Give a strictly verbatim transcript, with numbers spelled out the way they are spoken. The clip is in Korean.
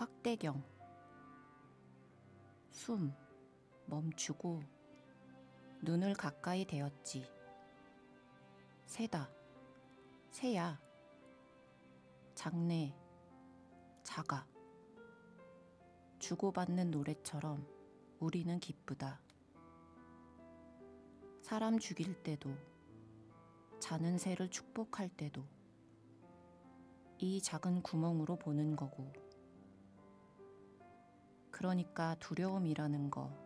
확대경. 숨 멈추고 눈을 가까이 대었지. 새다, 새야. 작네, 작아. 주고받는 노래처럼 우리는 기쁘다. 사람 죽일 때도, 자는 새를 축복할 때도 이 작은 구멍으로 보는 거고. 그러니까 두려움이라는 거